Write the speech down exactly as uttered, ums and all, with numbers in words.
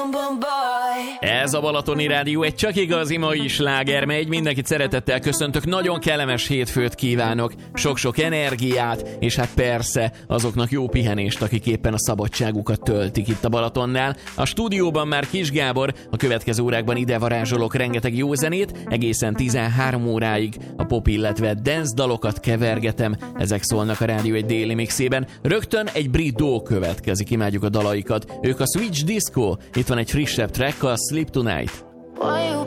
Ez a Balatoni Rádió egy csak igazi mai sláger megy. Mindenkit szeretettel köszöntök, nagyon kellemes hétfőt kívánok, sok-sok energiát, és hát persze azoknak jó pihenést, akik éppen a szabadságukat töltik itt a Balatonnál. A stúdióban már Kis Gábor, a következő órákban ide varázsolok rengeteg jó zenét, egészen tizenhárom óráig a pop, illetve dance dalokat kevergetem, ezek szólnak a rádió egy déli mixében. Rögtön egy brit duó következik, imádjuk a dalaikat. Ők a Switch Disco, itt van egy frissebb track, a Sleep Tonight.